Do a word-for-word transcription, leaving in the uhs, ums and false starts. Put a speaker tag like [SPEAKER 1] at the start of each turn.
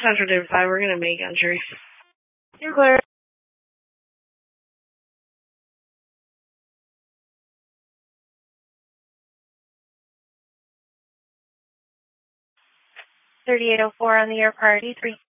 [SPEAKER 1] Central Dave five, we're going to make entry.
[SPEAKER 2] You're clear. thirty-eight oh four on the air party, three